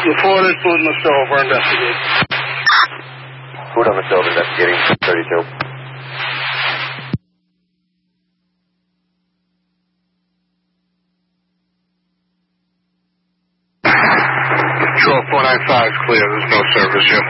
Reported, food in the stove. We're investigating. Food on the stove investigating. 32. Control 495 is clear. There's no service here.